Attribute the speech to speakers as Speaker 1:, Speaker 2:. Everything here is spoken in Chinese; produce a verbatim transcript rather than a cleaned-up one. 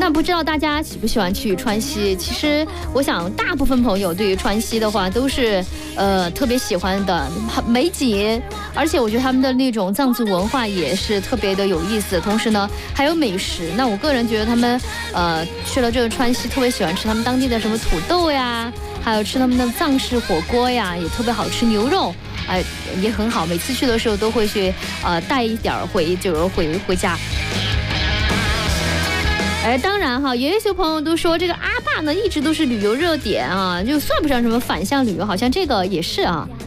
Speaker 1: 但不知道大家喜不喜欢去川西？其实我想，大部分朋友对于川西的话都是呃特别喜欢的，美景，而且我觉得他们的那种藏族文化也是特别的有意思。同时呢，还有美食。那我个人觉得他们呃去了这个川西，特别喜欢吃他们当地的什么土豆呀，还有吃他们的藏式火锅呀，也特别好吃，牛肉。哎，也很好，每次去的时候都会去，呃，带一点回，就是回回家。哎，当然哈，有一些朋友都说这个阿坝呢一直都是旅游热点啊，就算不上什么反向旅游，好像这个也是啊。